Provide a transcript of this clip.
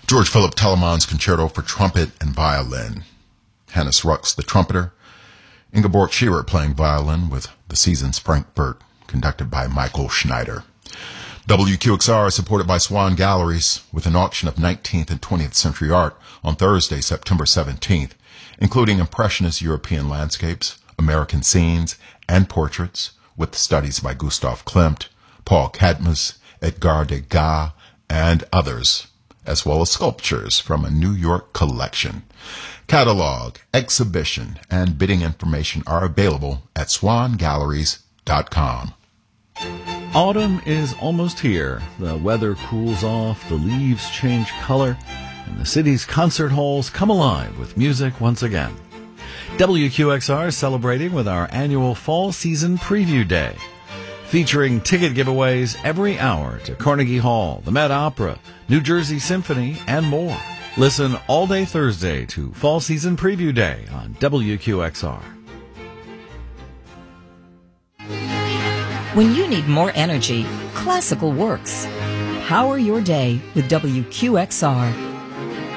George Philip Telemann's Concerto for Trumpet and Violin. Hannes Rux, the trumpeter. Ingeborg Shearer playing violin with the Seasons Frankfurt, conducted by Michael Schneider. WQXR is supported by Swan Galleries with an auction of 19th and 20th century art on Thursday, September 17th, including Impressionist European landscapes, American scenes, and portraits with studies by Gustav Klimt, Paul Cadmus, Edgar Degas, and others, as well as sculptures from a New York collection. Catalog, exhibition, and bidding information are available at swangalleries.com. Autumn is almost here. The weather cools off, the leaves change color, and the city's concert halls come alive with music once again. WQXR is celebrating with our annual Fall Season Preview Day, featuring ticket giveaways every hour to Carnegie Hall, the Met Opera, New Jersey Symphony, and more. Listen all day Thursday to Fall Season Preview Day on WQXR. When you need more energy, classical works. Power your day with WQXR.